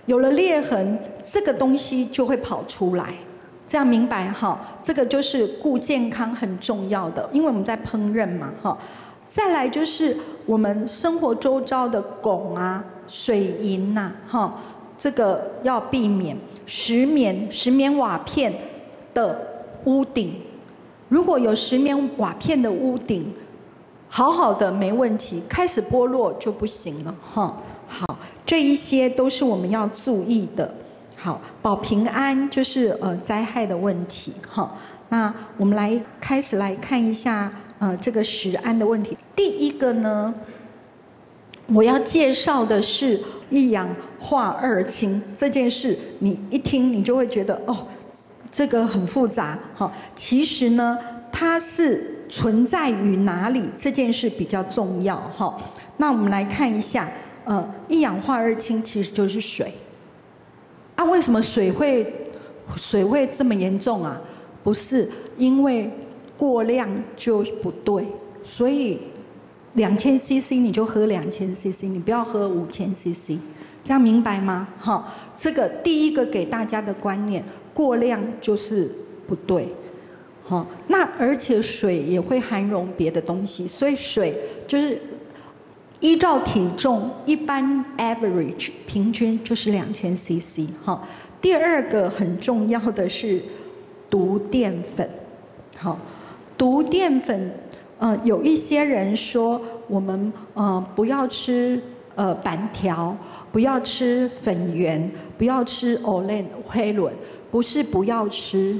有了裂痕，这个东西就会跑出来。这样明白哈？这个就是顾健康很重要的，因为我们在烹饪嘛哈。再来就是我们生活周遭的汞啊、水银呐哈，这个要避免。石棉瓦片的屋顶，如果有石棉瓦片的屋顶，好好的没问题，开始剥落就不行了哈。好，这一些都是我们要注意的。好，保平安就是灾害的问题哈。那我们开始来看一下这个食安的问题。第一个呢，我要介绍的是一氧化二氢这件事，你一听你就会觉得哦，这个很复杂哈。其实呢，它是存在于哪里这件事比较重要哈。那我们来看一下，一氧化二氢其实就是水。啊，为什么水会这么严重啊？不是因为过量就不对，所以2000 CC 你就喝2000 CC， 你不要喝5000 CC， 这样明白吗？哈，这个第一个给大家的观念，过量就是不对。好，那而且水也会含容别的东西，所以水就是依照体重，一般 average 平均就是2000 CC 哈。第二个很重要的是毒淀粉，好，毒淀粉，有一些人说我们不要吃板条，不要吃粉圆，不要吃 Olen 黑轮，不是不要吃。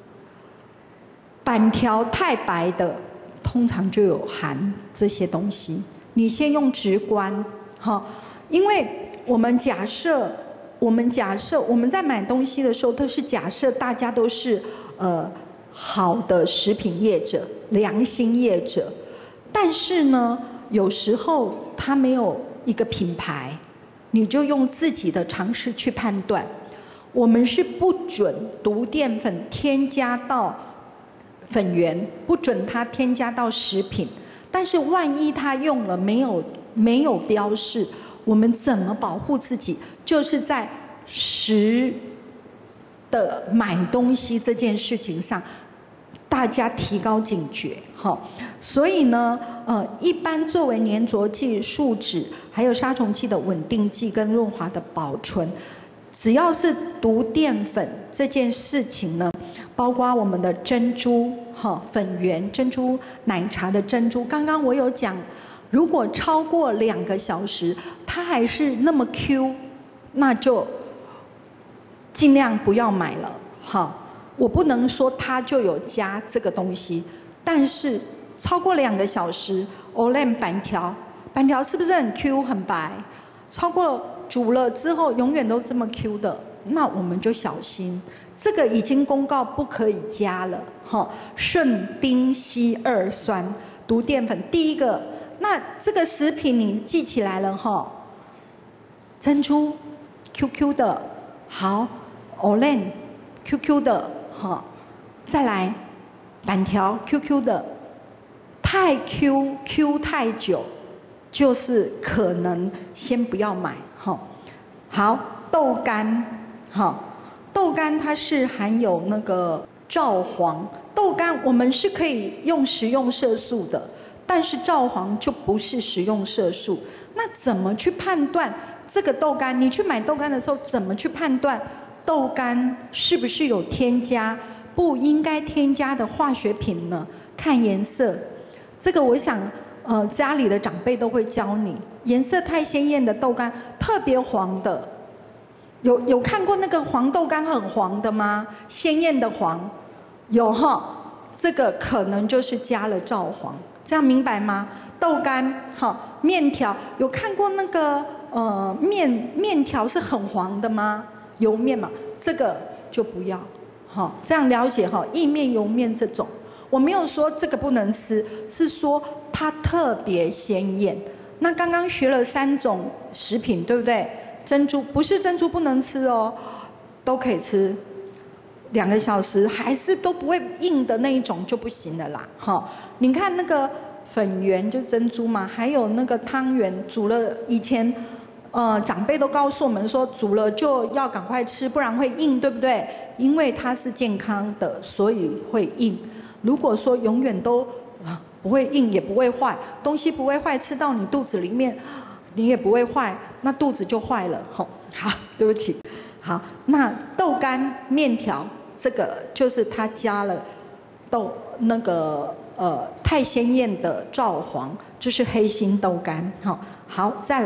板条太白的，通常就有含这些东西。你先用直观，哈，因为我们假设我们在买东西的时候，都是假设大家都是好的食品业者、良心业者，但是呢，有时候它没有一个品牌，你就用自己的常识去判断。我们是不准毒淀粉添加到粉圆，不准它添加到食品。但是万一他用了没有标示，我们怎么保护自己？就是在食的买东西这件事情上，大家提高警觉，好。所以呢，一般作为粘着剂、树脂，还有杀虫剂的稳定剂跟润滑的保存，只要是毒淀粉这件事情呢，包括我们的珍珠。粉圆、珍珠奶茶的珍珠，刚刚我有讲，如果超过2个小时，它还是那么 Q， 那就尽量不要买了。好，我不能说它就有加这个东西，但是超过2个小时 ，Olen 板条是不是很 Q 很白？超过煮了之后永远都这么 Q 的，那我们就小心。这个已经公告不可以加了，顺丁烯二酸毒淀粉。第一个，那这个食品你记起来了哈？珍珠 QQ 的，好 ，Olen QQ 的，哈，再来板条 QQ 的，太 Q 太久，就是可能先不要买哈。好，豆干，哈。豆干它是含有那个皂黄，豆干我们是可以用食用色素的，但是皂黄就不是食用色素。那怎么去判断这个豆干？你去买豆干的时候，怎么去判断豆干是不是有添加不应该添加的化学品呢？看颜色，这个我想家里的长辈都会教你，颜色太鲜艳的豆干，特别黄的。有看过那个黄豆干很黄的吗？鲜艳的黄，有哈，这个可能就是加了皂黄，这样明白吗？豆干哈，面条有看过那个面条是很黄的吗？油面嘛，这个就不要，哈，这样了解哈。意面、油面这种，我没有说这个不能吃，是说它特别鲜艳。那刚刚学了3种食品，对不对？珍珠不是珍珠不能吃哦，都可以吃，2个小时还是都不会硬的那一种就不行了啦。哈，你看那个粉圆就是珍珠嘛，还有那个汤圆煮了以前长辈都告诉我们说，煮了就要赶快吃，不然会硬，对不对？因为它是健康的，所以会硬。如果说永远都不会硬也不会坏，东西不会坏，吃到你肚子里面，你也不会坏，那肚子就坏了。好，对不起。好，那豆干面条这个就是它加了太鲜艳的赵黄，这是黑心豆干。好，再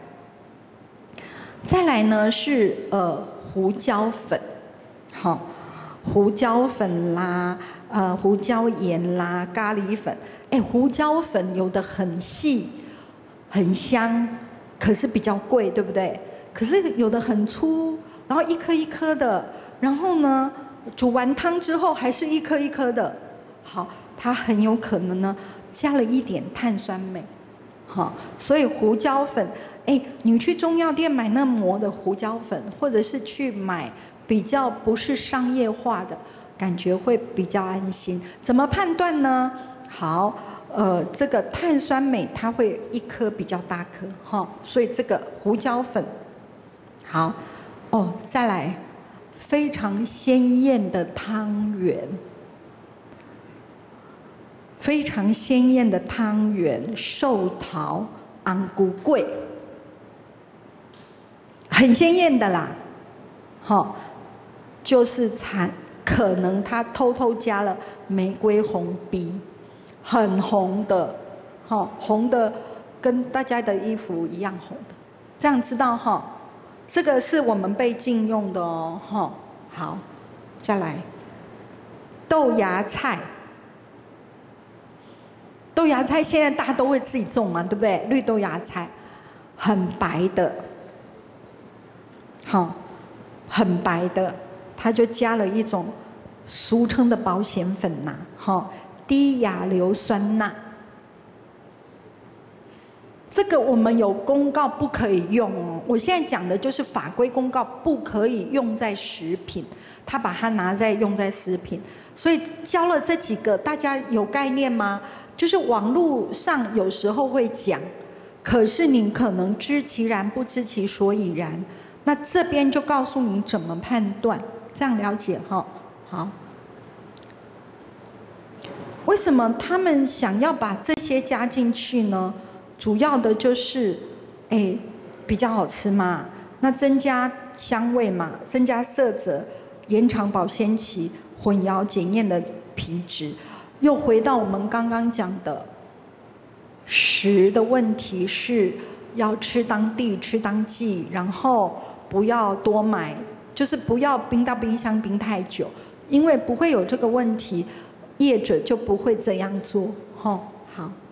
来呢是胡椒粉，胡椒粉啦，胡椒盐啦，咖喱粉。胡椒粉有的很细，很香，可是比较贵，对不对？可是有的很粗，然后一颗一颗的，然后呢，煮完汤之后还是一颗一颗的。好，它很有可能呢加了一点碳酸镁。所以胡椒粉，你去中药店买那磨的胡椒粉，或者是去买比较不是商业化的，感觉会比较安心。怎么判断呢？好，这个碳酸镁它会一颗比较大颗，所以这个胡椒粉，好，再来，非常鲜艳的汤圆。非常鲜艳的汤圆、寿桃、昂菇桂，很鲜艳的啦。就是可能他偷偷加了玫瑰红逼，很红的，红的跟大家的衣服一样红的，这样知道这个是我们被禁用的哦。好，再来，豆芽菜。豆芽菜现在大家都会自己种嘛，对不对？绿豆芽菜，很白的，很白的，它就加了一种俗称的保险粉钠，低亚硫酸钠。这个我们有公告不可以用哦。我现在讲的就是法规公告不可以用在食品，他把它用在食品，所以教了这几个，大家有概念吗？就是网络上有时候会讲，可是你可能知其然不知其所以然。那这边就告诉你怎么判断，这样了解好。为什么他们想要把这些加进去呢？主要的就是比较好吃嘛，那增加香味嘛，增加色泽，延长保鲜期，混淆检验的品质。又回到我们刚刚讲的食的问题，是要吃当地吃当季，然后不要多买，就是不要冰到冰箱冰太久，因为不会有这个问题，业者就不会这样做。好。